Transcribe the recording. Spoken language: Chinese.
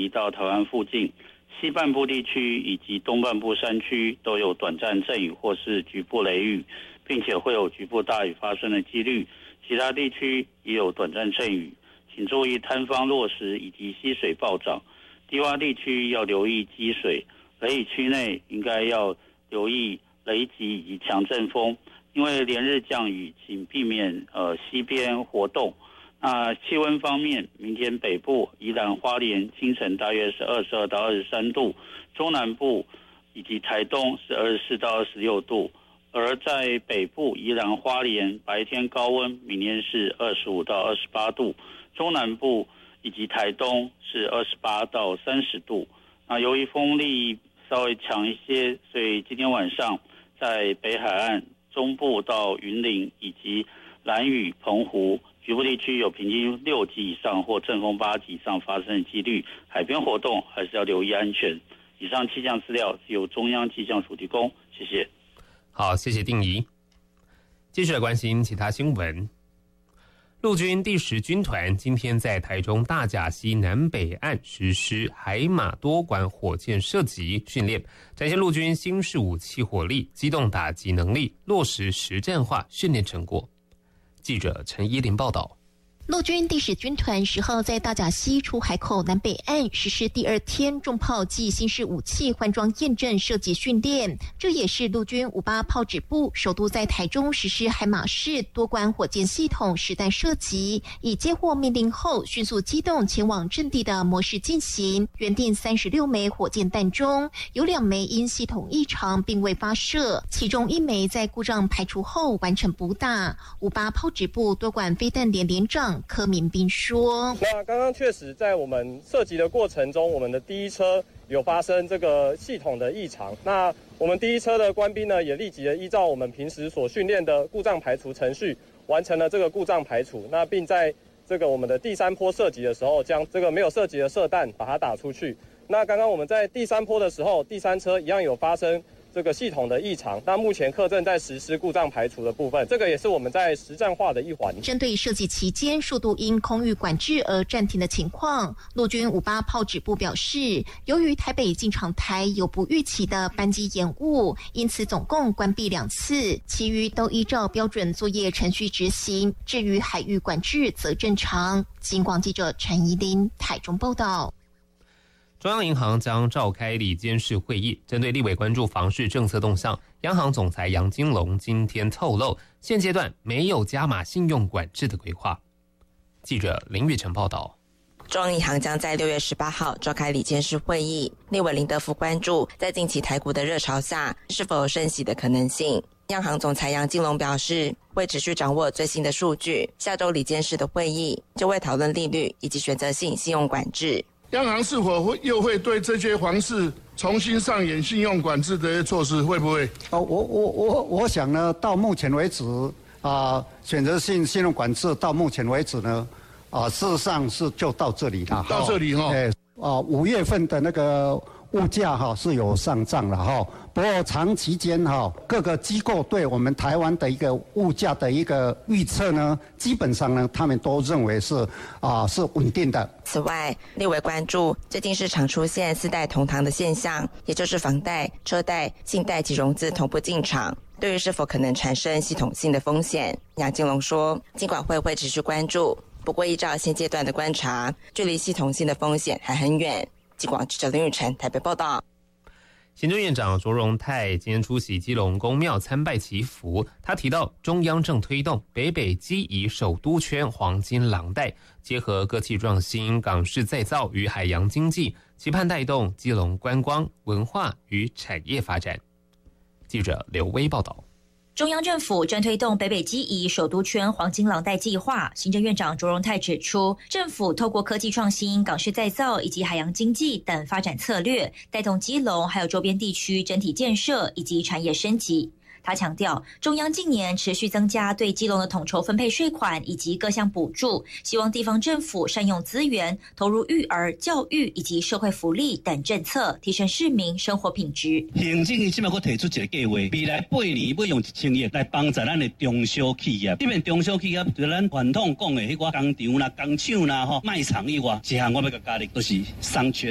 移到台湾附近。西半部地区以及东半部山区都有短暂阵雨或是局部雷雨，并且会有局部大雨发生的几率。其他地区也有短暂阵雨，请注意坍方落石以及溪水暴涨。低洼地区要留意积水，雷雨区内应该要留意雷击以及强阵风。因为连日降雨，请避免溪边活动。那气温方面，明天北部宜兰花莲清晨大约是22到23度，中南部以及台东是24到26度，而在北部宜兰花莲白天高温明天是25到28度，中南部以及台东是28到30度。那由于风力稍微强一些，所以今天晚上在北海岸、中部到云林以及兰屿、澎湖局部地区有平均6级以上或阵风8级以上发生的几率，海边活动还是要留意安全。以上气象资料是由中央气象署提供，谢谢。 好，谢谢定仪。继续来关心其他新闻。陆军第10军团今天在台中大甲溪南北岸实施海马多管火箭射击训练，展现陆军新式武器火力、机动打击能力，落实实战化训练成果。记者陈依林报道。 陆军第10军团10号在大甲溪出海口南北岸实施第2天重炮暨新式武器换装验证射击训练，这也是陆军58炮指部首度在台中实施海马式多管火箭系统实弹射击，以接获命令后迅速机动前往阵地的模式进行。原定36枚火箭弹中，有2枚因系统异常并未发射，其中1枚在故障排除后完成补打。58炮指部多管飞弹连连长柯明斌说：“ 那刚刚确实在我们射击的过程中，我们的第一车有发生这个系统的异常。那我们第一车的官兵呢，也立即的依照我们平时所训练的故障排除程序，完成了这个故障排除。那并在这个我们的第3波射击的时候，将这个没有射击的射弹把它打出去。那刚刚我们在第3波的时候，第3车一样有发生这个系统的异常，那目前课正在实施故障排除的部分，这个也是我们在实战化的一环。 针对射击期间数度因空域管制而暂停的情况，陆军58炮指部表示，由于台北进场台有不预期的班机延误，因此总共关闭2次，其余都依照标准作业程序执行。至于海域管制则正常。警广记者陈怡琳台中报道。 中央银行将召开理监事会议，针对立委关注房市政策动向，央行总裁杨金龙今天透露，现阶段没有加码信用管制的规划。记者林玉成报道。 中央银行将在6月18号召开理监事会议，立委林德福关注在近期台股的热潮下，是否有升息的可能性。央行总裁杨金龙表示，会持续掌握最新的数据，下周理监事的会议就会讨论利率以及选择性信用管制。 央行是否又会对这些房市重新上演信用管制的措施？会不会？ 我想呢，到目前为止选择性信用管制到目前为止呢，事实上是就到这里了。 到这里 5月份的那个物价是有上涨了不过长期间各个机构对我们台湾的一个物价的一个预测呢，基本上呢他们都认为是稳定的。 此外，立委关注最近市场出现4代同堂的现象，也就是房贷、车贷、信贷及融资同步进场，对于是否可能产生系统性的风险，杨金龙说，金管会会持续关注，不过依照现阶段的观察，距离系统性的风险还很远。记广记者林玉成台北报道。 行政院长卓荣泰今天出席基隆公庙参拜祈福，他提到中央正推动北北基宜首都圈黄金廊带，结合科技创新、港式再造与海洋经济，期盼带动基隆观光、文化与产业发展。记者刘威报道。 中央政府正推动北北基宜首都圈黄金廊带计划。行政院长卓荣泰指出，政府透过科技创新、港式再造以及海洋经济等发展策略，带动基隆还有周边地区整体建设以及产业升级。他强调，中央近年持续增加对基隆的统筹分配税款以及各项补助，希望地方政府善用资源，投入育儿、教育以及社会福利等政策，提升市民生活品质。 行政院现在还提出一个计划，未来8年要用1000亿来帮助咱的中小企业。这边中小企业除咱传统讲的迄个工厂啦、工厂啦、卖场以外，一项我要加力，就是商圈。